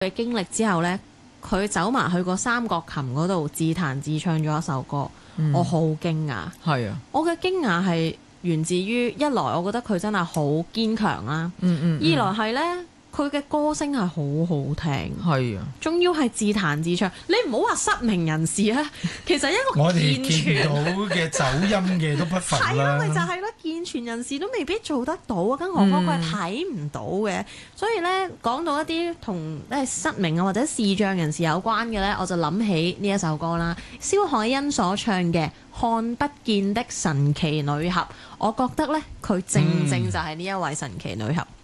嘅經歷之後呢，佢走埋去個三角琴嗰度自彈自唱咗一首歌，我好驚訝。 係啊， 我嘅驚訝係源自於一來，我覺得佢真係好堅強啦；二來係呢，佢嘅歌聲係好好聽， 係啊， 仲要係自彈自唱。你唔好話失明人士啊，其實一個我哋健全見到嘅走音嘅都不乏係咯，咪就啦。 係咯，健全人士都未必做得到啊，更何況佢係睇唔到嘅。所以咧，講到一啲同失明啊或者視障人士有關嘅咧，我就諗起呢一首歌啦，蕭凱欣所唱嘅《看不見的神奇女俠》，我覺得咧佢正正就係呢一位神奇女俠。